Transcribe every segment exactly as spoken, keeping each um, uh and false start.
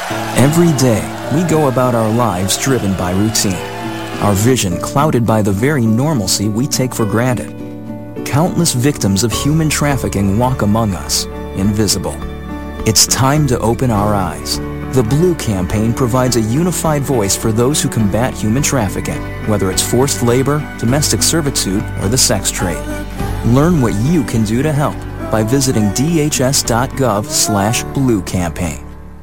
Every day, we go about our lives driven by routine, our vision clouded by the very normalcy we take for granted. Countless victims of human trafficking walk among us, invisible. It's time to open our eyes. The Blue Campaign provides a unified voice for those who combat human trafficking, whether it's forced labor, domestic servitude, or the sex trade. Learn what you can do to help by visiting d h s dot gov slash blue campaign.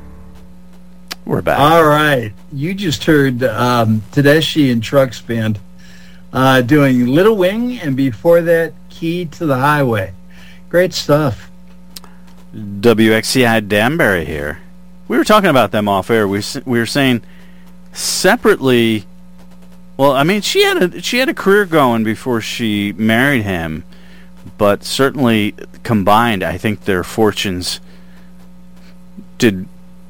We're back. All right. You just heard um, Tedeschi and Trucks Band uh, doing Little Wing, and before that, Key to the Highway. Great stuff. W X C I Danbury here. We were talking about them off air. We we were saying separately. Well, I mean, she had a she had a career going before she married him, but certainly combined, I think their fortunes did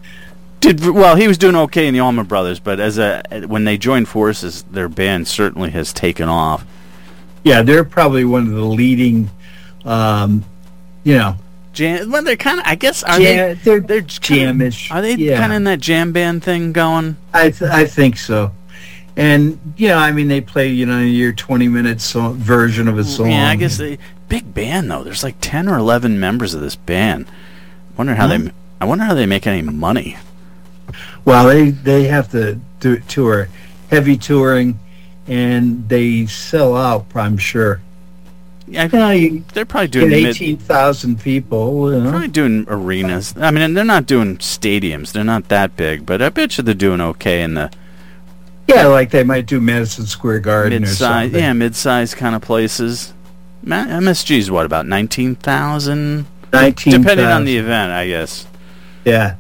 did well. He was doing okay in the Allman Brothers, but as a when they joined forces, their band certainly has taken off. Yeah, they're probably one of the leading, um, you know. Jam, well, they're kind of. I guess are jam, they? They're, they're jamish. Are they yeah. kind of in that jam band thing going? I th- I think so. And you know, I mean, they play you know your twenty minute song, version of a song. Yeah, I guess they big band though. There's like ten or eleven members of this band. Wonder how hmm? they. I wonder how they make any money. Well, they they have to do tour, heavy touring, and they sell out. I'm sure. Yeah, You know, you they're probably doing get mid, eighteen thousand people. You know? probably doing arenas. I mean, they're not doing stadiums. They're not that big, but I bet you they're doing okay in the Yeah, like they might do Madison Square Garden or mid-size. something. Yeah, mid-size kind of places. Ma- M S G is what, about nineteen thousand? nineteen Depending on the thousand. event, I guess. Yeah.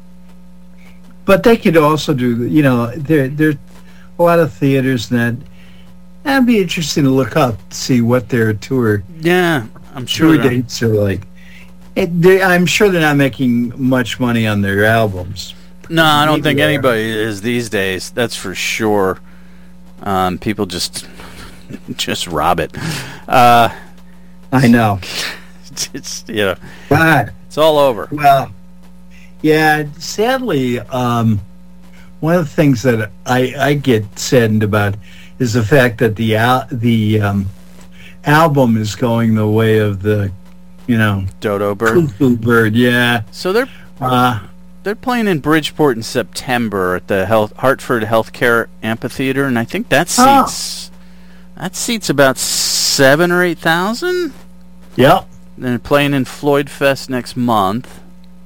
But they could also do, you know, there there a lot of theaters that that'd be interesting to look up to see what their tour Yeah, I'm sure. tour dates are like. It, they, I'm sure they're not making much money on their albums. No, I don't Maybe think they are. anybody is these days. That's for sure. Um, people just just rob it. Uh, I know. it's you know, God. it's all over. Well, yeah. Sadly, um, one of the things that I, I get saddened about is the fact that the al- the um, album is going the way of the, you know, Dodo Bird. cuckoo bird. Yeah. So they're Uh, they're playing in Bridgeport in September at the Health, Hartford Healthcare Amphitheater, and I think that Oh. seats that seats about seven or eight thousand. yep. They're playing in Floyd Fest next month,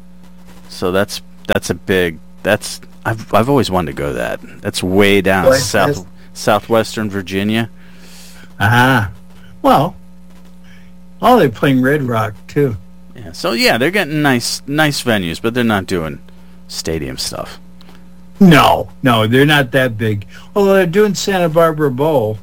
so that's that's a big. That's I've I've always wanted to go to that. That's way down Floyd south Fest? southwestern Virginia. Ah. Well. Oh, they're playing Red Rock too. Yeah, so yeah, they're getting nice nice venues, but they're not doing stadium stuff. No, no, they're not that big. Although they're doing Santa Barbara Bowl.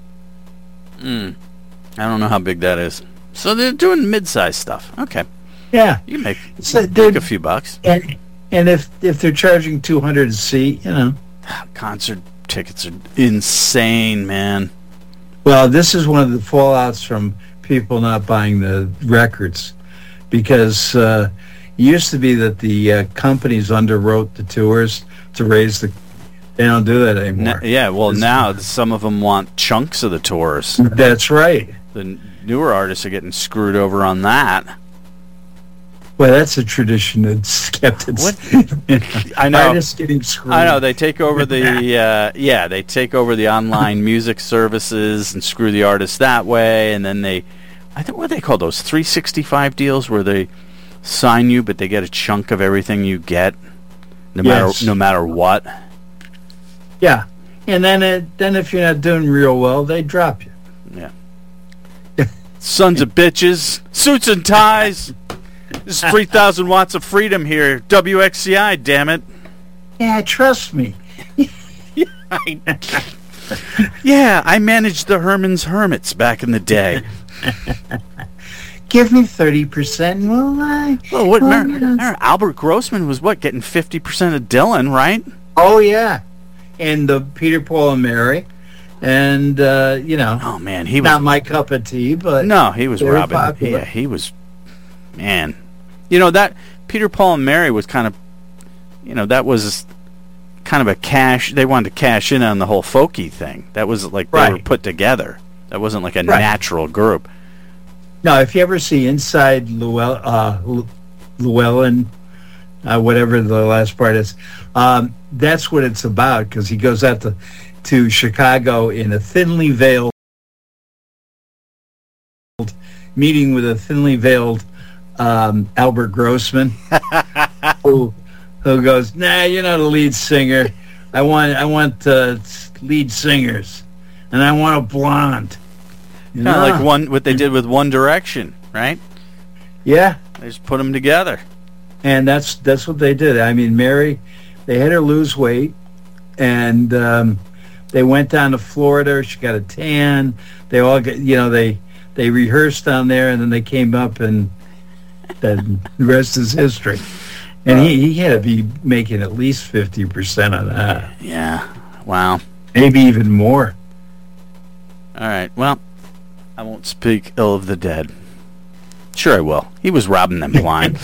Mm. I don't know how big that is. So they're doing mid-sized stuff. Okay, Yeah. you can make, So make they're- a few bucks. And and if if they're charging two hundred a seat, you know. Concert tickets are insane, man. Well, this is one of the fallouts from people not buying the records, because uh, it used to be that the uh, companies underwrote the tours to raise the. They don't do that anymore. N- yeah, well It's- now some of them want chunks of the tours. That's right. The n- newer artists are getting screwed over on that. Well, that's a tradition that's kept its. What? You know, I know. Artists getting screwed. I know they take over the uh, yeah they take over the online music services and screw the artists that way, and then they I think what do they call those three sixty-five deals where they sign you but they get a chunk of everything you get no Yes. matter no matter what. Yeah, and then it, then if you're not doing real well, they drop you. Yeah. Sons of bitches, suits and ties. This is three thousand watts of freedom here. W X C I, damn it. Yeah, trust me. Yeah, I managed the Herman's Hermits back in the day. Give me thirty percent. Well, I. Well, what? well, Mer- you know. Mer- Albert Grossman was what getting fifty percent of Dylan, right? Oh yeah, and the Peter, Paul, and Mary, and uh, you know, Oh man, he was not my cup of tea, but no, he was very robbing. popular. Yeah, he was. Man, you know that Peter, Paul, and Mary was kind of, you know, that was kind of a cash. They wanted to cash in on the whole folky thing. That was like they Right. were put together. That wasn't like a Right. natural group. No, if you ever see Inside Llewellyn, uh, L- Llewellyn, uh, whatever the last part is, um, that's what it's about, because he goes out to, to Chicago in a thinly veiled, meeting with a thinly veiled um, Albert Grossman, who, who goes, nah, you're not a lead singer. I want, I want uh, lead singers, and I want a blonde. You Kind of know? like one what they did with One Direction, right? Yeah. They just put them together. And that's that's what they did. I mean, Mary, they had her lose weight, and um, they went down to Florida. She got a tan. They all get, you know, they they rehearsed down there, and then they came up, and the rest is history. And he, he had to be making at least fifty percent on that, Yeah. Wow. maybe even more. All right. Well, I won't speak ill of the dead. Sure I will. He was robbing them blind.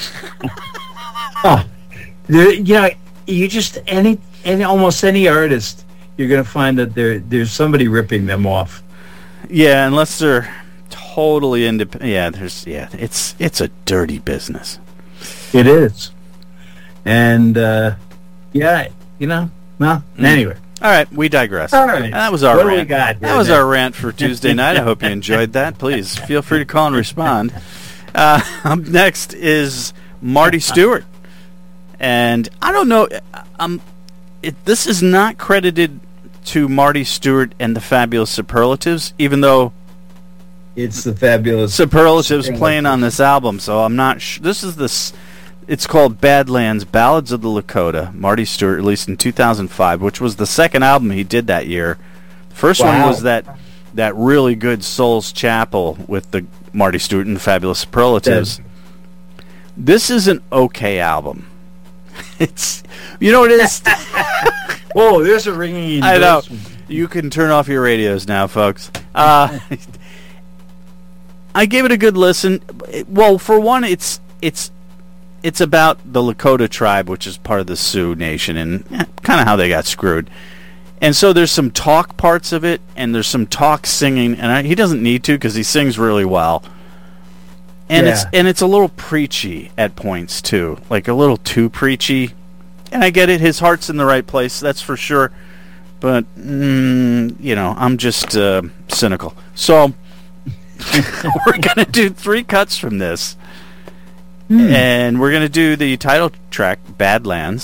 Oh, there, you know, you just any any almost any artist, you're going to find that there there's somebody ripping them off. Yeah, unless they're totally independent. Yeah, there's yeah, it's it's a dirty business. It is. And, uh, yeah, you know, well, Mm. anyway. All right, we digress. All right. That was our What do we rant. got that here, was Nick? our rant for Tuesday night. I hope you enjoyed that. Please feel free to call and respond. Uh, up next is Marty Stewart, and I don't know. Um, it, this is not credited to Marty Stewart and the Fabulous Superlatives, even though It's the fabulous Superlatives playing on this album. So I'm not sure. This is this. It's called Badlands, Ballads of the Lakota. Marty Stewart released in two thousand five, which was the second album he did that year. The first one Wow. was that that really good Souls Chapel with the Marty Stewart and the Fabulous Superlatives. This is an okay album. It's, you know what it is? Whoa, there's a ringing I know. endorsement. You can turn off your radios now, folks. Uh, I gave it a good listen. It- well, for one, it's it's it's about the Lakota tribe, which is part of the Sioux Nation, and eh, kind of how they got screwed. And so there's some talk parts of it, and there's some talk singing, and I, he doesn't need to because he sings really well. And it's Yeah. and it's a little preachy at points too, like a little too preachy. And I get it; his heart's in the right place, that's for sure. But mm, you know, I'm just uh, cynical. So we're gonna do three cuts from this, and we're gonna do the title track, "Badlands,"